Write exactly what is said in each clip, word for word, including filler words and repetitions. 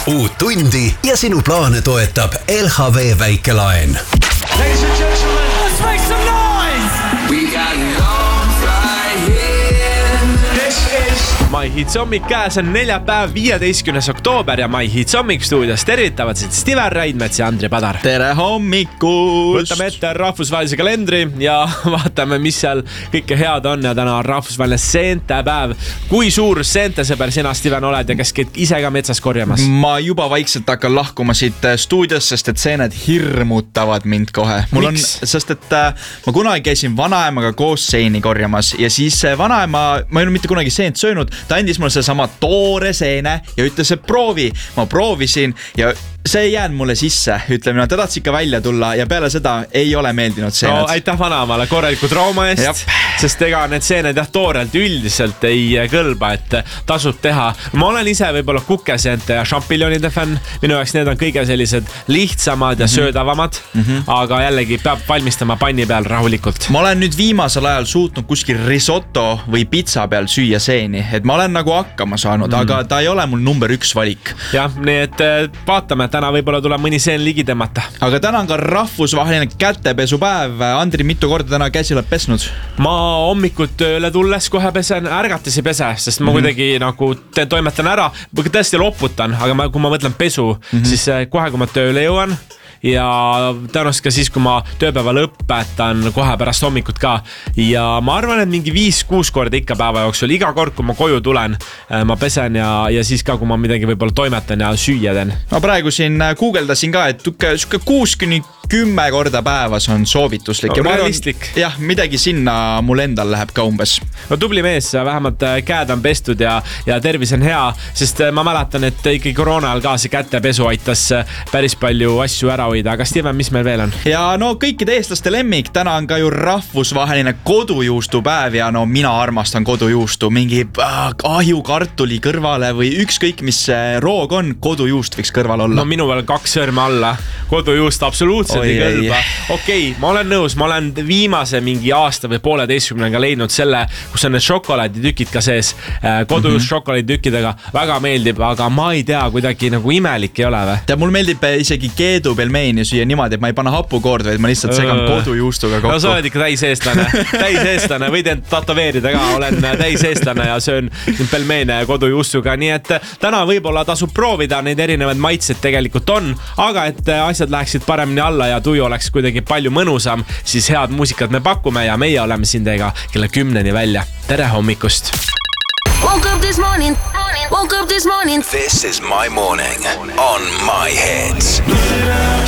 uut tundi ja sinu plaane toetab L H V väikelaen. Ladies and gentlemen, let's make some noise! We got long fly here. This is My Hits hommik käes on neljapäev viieteistkümnes oktoober ja My Hits hommik stuudios tervitavad siit Steven Raidmets ja Andri Padar. Tere hommikust! Võtame ette rahvusvahelise kalendri ja vaatame, mis seal kõike head on ja täna on rahvusvaheline seentepäev. Kui suur seentesõber sina, Steven, oled ja kes käid ise ka metsas korjamas? Ma juba vaikselt hakkan lahkuma siit stuudios, sest et seened hirmutavad mind kohe. Mul Miks? on, sest et ma kunagi käisin vanaemaga koos seeni korjamas ja siis vanaema, ma ei ole mitte kunagi seent söönud, ta andis mulle see sama toore seene ja ütles, et proovi. Ma proovisin ja see ei jäänud mulle sisse, ütleme, ta tahtis ikka välja tulla ja peale seda ei ole meeldinud seened. No, aitäh vanaemale korraliku trauma eest, Jab. sest ega need seened jah toorelt üldiselt ei kõlba, et tasub teha. Ma olen ise võib-olla kukeseente ja šampiljonide fänn. Minu jaoks need on kõige sellised lihtsamad ja mm-hmm. söödavamad, mm-hmm. aga jällegi peab valmistama panni peal rahulikult. Ma olen nüüd viimasel ajal suutnud kuskil risotto või pizza peal süüa seeni, et ma olen nagu hakkama saanud, mm. aga ta ei ole mul number üks valik. Jah, nii et vaatame, täna võib-olla tuleb mõni seen ligi tõmmata. Aga täna on ka rahvusvaheline kätepesupäev. Andri, mitu korda täna käsi oled pesnud? Ma hommikut tööle tulles kohe pesen, ärgates ei pese, sest ma mm-hmm. kuidagi nagu toimetan ära, tõesti loputan, aga ma, kui ma mõtlen pesu, mm-hmm. siis kohe, kui ma tööle jõuan, ja tõenäoliselt ka siis, kui ma tööpäeva lõpetan kohe pärast hommikut ka. Ja ma arvan, et mingi viis-kuus korda ikka päeva jooksul. Iga kord, kui ma koju tulen, ma pesen ja, ja siis ka, kui ma midagi võib-olla toimetan ja süüa teen. Ma praegu siin guugeldasin ka, et suke kuus kuni kümme korda päevas on soovituslik. No, realistlik. Jah, midagi sinna mul endal läheb ka umbes. No tubli mees, vähemalt käed on pestud ja, ja tervis on hea, sest ma mäletan, et ikkagi koroona ajal ka see kätepesu aitas päris palju asju ära hoida. Aga Steven, mis meil veel on? Ja no kõikide eestlaste lemmik, täna on ka ju rahvusvaheline kodujuustu päev ja no mina armastan kodujuustu. Mingi äh, ahjukartuli kõrvale või ükskõik mis roog on, kodujuust võiks kõrval olla. No minu veel kaks sõrme alla. Kodujuust absoluutselt Oi, ei kõlba. ei. Okei, ma olen nõus, ma olen viimase mingi aasta või pooleteistkümnega leidnud selle, kus on need šokolaaditükid ka sees. Kodujuust mm-hmm. šokolaaditükkidega väga meeldib, aga ma ei tea, kuidagi nagu imelik ei ole või? Ja mul meeldib isegi keedu pelmeeni süüa niimoodi, et ma ei pane hapukoord, vaid ma lihtsalt segan kodujuustuga kokku. No sa oled ikka täis eestlane, täis eestlane, võid end tatoveerida ka, olen täis eestlane ja söön pelmeene kodujuustuga, nii et täna võib-olla tasub proovida, neid erinevad maitsed tegelikult on, aga et asjad läheksid paremini alla ja tuju oleks kuidagi palju mõnusam, siis head muusikat me pakume ja meie oleme siin teiega kella kümneni välja. Tere hommikust! Woke up this morning, woke up this morning. This is my morning on My Hits.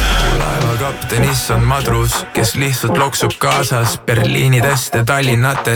Laevakaptenis on madrus, kes lihtsalt loksub kaasas Berliinidest ja Tallinnates.